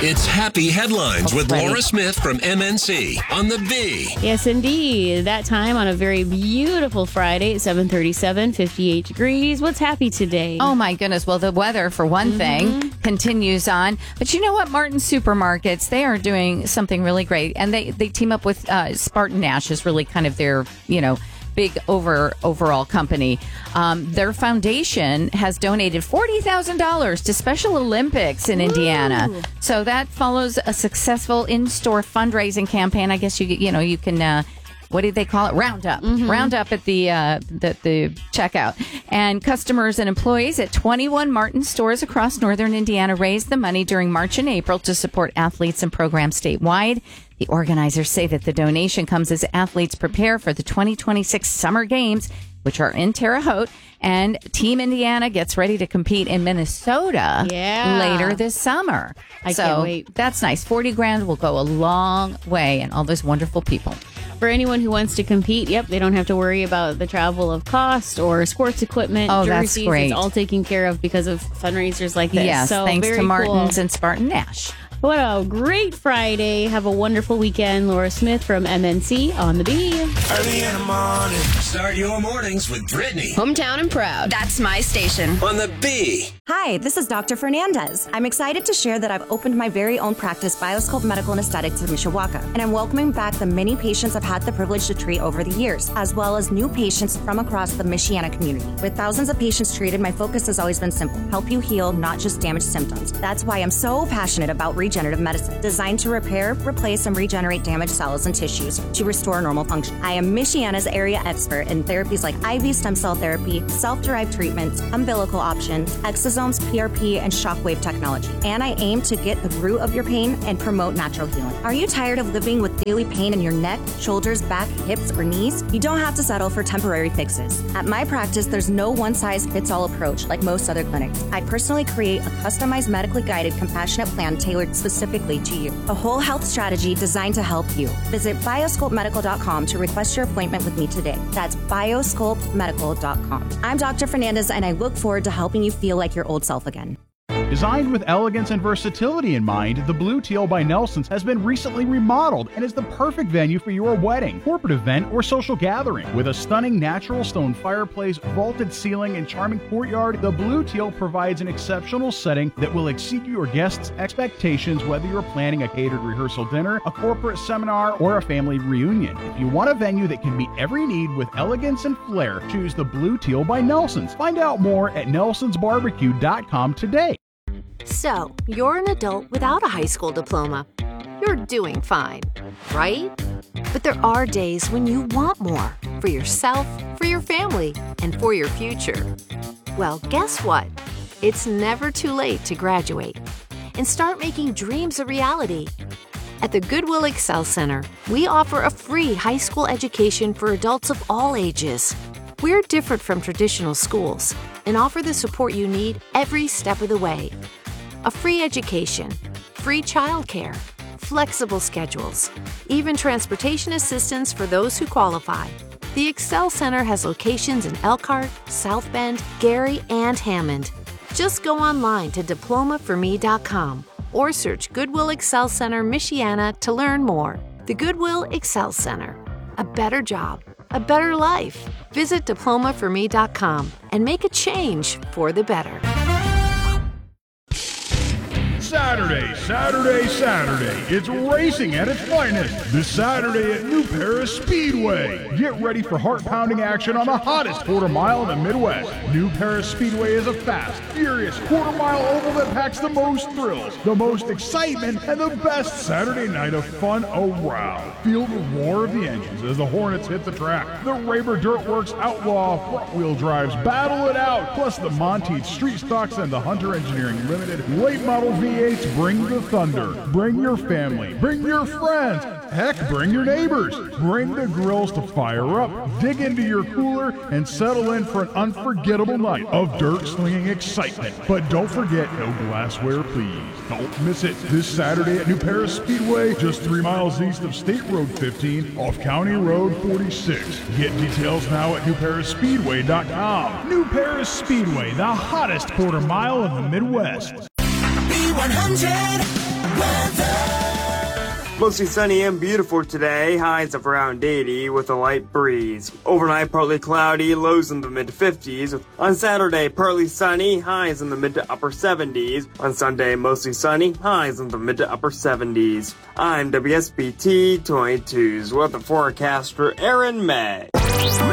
It's Happy Headlines with Laura Smith from MNC on the B. Yes, indeed. That time on a very beautiful Friday at 7:37, 58 degrees. What's happy today? Oh, my goodness. Well, the weather, for one thing, continues on. But you know what? Martin's Supermarkets, they are doing something really great. And they team up with Spartan Nash is really kind of their, big overall company. Their foundation has donated $40,000 to Special Olympics in Indiana. So that follows a successful in-store fundraising campaign. I guess you can. What did they call it? Roundup. Roundup at the checkout. And customers and employees at 21 Martin stores across northern Indiana raised the money during March and April to support athletes and programs statewide. The organizers say that the donation comes as athletes prepare for the 2026 Summer Games, which are in Terre Haute, and Team Indiana gets ready to compete in Minnesota later this summer. I can't wait. That's nice. $40,000 will go a long way, and all those wonderful people. For anyone who wants to compete, they don't have to worry about the travel of cost or sports equipment, jerseys. That's great. It's all taken care of because of fundraisers like this. Yes, so thanks very to Martin's cool. and Spartan Nash. What a great Friday. Have a wonderful weekend. Laura Smith from MNC on the B. Early in the morning. Start your mornings with Brittany Hometown and proud. That's my station. on the B. Hi, this is Dr. Fernandez. I'm excited to share that I've opened my very own practice, Bioscope Medical and Aesthetics in Mishawaka, and I'm welcoming back the many patients I've had the privilege to treat over the years, as well as new patients from across the Michiana community. With thousands of patients treated, my focus has always been simple: help you heal, not just damage symptoms. That's why I'm so passionate about regenerative medicine, designed to repair, replace, and regenerate damaged cells and tissues to restore normal function. I am Michiana's area expert in therapies like IV stem cell therapy, self-derived treatments, umbilical options, exosomes, PRP, and shockwave technology. And I aim to get the root of your pain and promote natural healing. Are you tired of living with daily pain in your neck, shoulders, back, hips, or knees? You don't have to settle for temporary fixes. At my practice, there's no one-size-fits-all approach like most other clinics. I personally create a customized, medically guided, compassionate plan tailored specifically to you. A whole health strategy designed to help you. Visit bioscopemedical.com to request your appointment with me today. That's bioscopemedical.com. I'm Dr. Fernandez, and I look forward to helping you feel like your old self again. Designed with elegance and versatility in mind, the Blue Teal by Nelson's has been recently remodeled and is the perfect venue for your wedding, corporate event, or social gathering. With a stunning natural stone fireplace, vaulted ceiling, and charming courtyard, the Blue Teal provides an exceptional setting that will exceed your guests' expectations, whether you're planning a catered rehearsal dinner, a corporate seminar, or a family reunion. If you want a venue that can meet every need with elegance and flair, choose the Blue Teal by Nelson's. Find out more at nelsonsbarbecue.com today. So, you're an adult without a high school diploma. You're doing fine, right? But there are days when you want more for yourself, for your family, and for your future. Well, guess what? It's never too late to graduate and start making dreams a reality. At the Goodwill Excel Center, we offer a free high school education for adults of all ages. We're different from traditional schools and offer the support you need every step of the way. A free education, free childcare, flexible schedules, even transportation assistance for those who qualify. The Excel Center has locations in Elkhart, South Bend, Gary, and Hammond. Just go online to diplomaforme.com or search Goodwill Excel Center Michiana to learn more. The Goodwill Excel Center. A better job, a better life. Visit diplomaforme.com and make a change for the better. Saturday. It's racing at its finest. This Saturday at New Paris Speedway. Get ready for heart-pounding action on the hottest quarter mile in the Midwest. New Paris Speedway is a fast, furious quarter-mile oval that packs the most thrills, the most excitement, and the best Saturday night of fun around. Feel the roar of the engines as the Hornets hit the track. The Raber Dirtworks Outlaw front-wheel drives battle it out, plus the Monteith Street Stocks and the Hunter Engineering Limited late model V8s bring the thunder. Bring your family. Bring your friends. Heck, bring your neighbors. Bring the grills to fire up. Dig into your cooler and settle in for an unforgettable night of dirt-slinging excitement. But don't forget, no glassware, please. Don't miss it this Saturday at New Paris Speedway, just 3 miles east of State Road 15 off County Road 46. Get details now at newparisspeedway.com. New Paris Speedway, the hottest quarter mile in the Midwest. B100 Mostly sunny and beautiful today, highs of around 80 with a light breeze. Overnight, partly cloudy, lows in the mid-50s. On Saturday, partly sunny, highs in the mid to upper 70s. On Sunday, mostly sunny, highs in the mid to upper 70s. I'm WSBT 22's weather forecaster Aaron May.